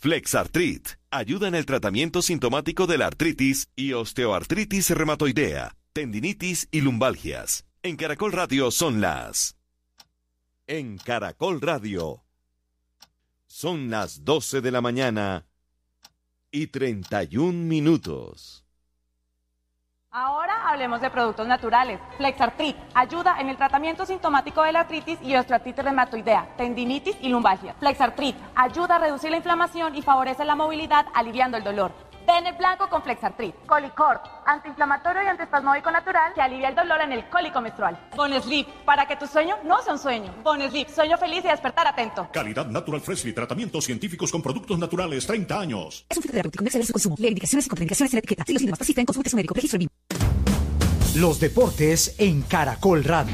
Flexartrit ayuda en el tratamiento sintomático de la artritis y osteoartritis reumatoidea, tendinitis y lumbalgias. En Caracol Radio son las... En Caracol Radio son las 12 de la mañana y 31 minutos. Ahora hablemos de productos naturales. Flexartrit ayuda en el tratamiento sintomático de la artritis y osteoartritis reumatoidea, tendinitis y lumbalgia. Flexartrit ayuda a reducir la inflamación y favorece la movilidad, aliviando el dolor. Ten el blanco con Flexartrit. Colicort, antiinflamatorio y antiespasmódico natural que alivia el dolor en el cólico menstrual. Bonesleep, para que tu sueño no sea un sueño. Bonesleep, sueño feliz y despertar atento. Calidad Natural Freshly, tratamientos científicos con productos naturales, 30 años. Es un fitoterapéutico, no exceder su consumo. Lee indicaciones y contraindicaciones en la etiqueta. Si los síntomas persisten, consulte a su médico. Registro BIM. Los deportes en Caracol Radio.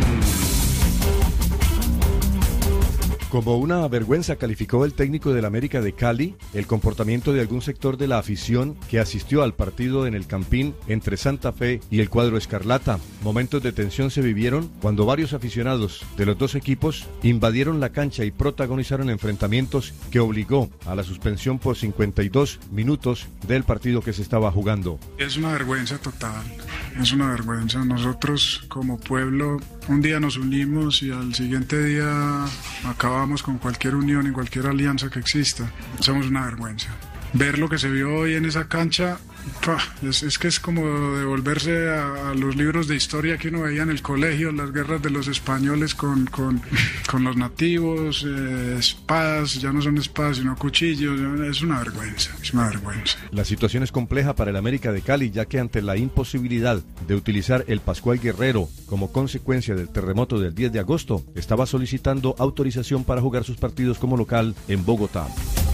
Como una vergüenza calificó el técnico del América de Cali el comportamiento de algún sector de la afición que asistió al partido en el Campín entre Santa Fe y el cuadro Escarlata. Momentos de tensión se vivieron cuando varios aficionados de los dos equipos invadieron la cancha y protagonizaron enfrentamientos que obligó a la suspensión por 52 minutos del partido que se estaba jugando. Es una vergüenza total, es una vergüenza. Nosotros como pueblo un día nos unimos y al siguiente día acabamos con cualquier unión y cualquier alianza que exista. Somos una vergüenza. Ver lo que se vio hoy en esa cancha, es que es como devolverse a los libros de historia que uno veía en el colegio, las guerras de los españoles con los nativos, espadas, ya no son espadas sino cuchillos. Es una vergüenza, es una vergüenza. La situación es compleja para el América de Cali, ya que ante la imposibilidad de utilizar el Pascual Guerrero como consecuencia del terremoto del 10 de agosto, estaba solicitando autorización para jugar sus partidos como local en Bogotá.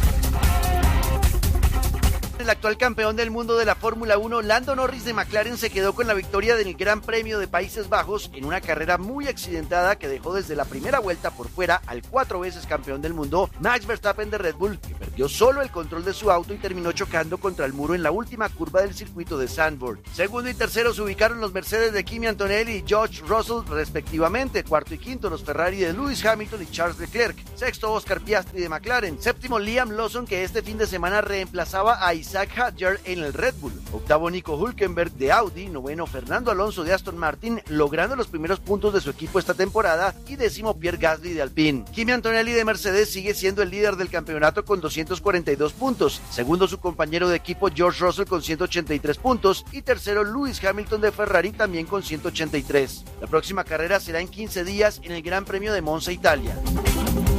El actual campeón del mundo de la Fórmula 1, Lando Norris de McLaren, se quedó con la victoria del Gran Premio de Países Bajos en una carrera muy accidentada que dejó desde la primera vuelta por fuera al 4 veces campeón del mundo, Max Verstappen de Red Bull, que perdió solo el control de su auto y terminó chocando contra el muro en la última curva del circuito de Zandvoort. Segundo y tercero se ubicaron los Mercedes de Kimi Antonelli y George Russell respectivamente. Cuarto y quinto los Ferrari de Lewis Hamilton y Charles Leclerc. Sexto Oscar Piastri de McLaren. Séptimo Liam Lawson, que este fin de semana reemplazaba a Isaac Hadjar en el Red Bull. Octavo Nico Hülkenberg de Audi. Noveno Fernando Alonso de Aston Martin, logrando los primeros puntos de su equipo esta temporada. Y décimo Pierre Gasly de Alpine. Kimi Antonelli de Mercedes sigue siendo el líder del campeonato con 242 puntos. Segundo su compañero de equipo George Russell con 183 puntos. Y tercero Lewis Hamilton de Ferrari también con 183. La próxima carrera será en 15 días en el Gran Premio de Monza, Italia.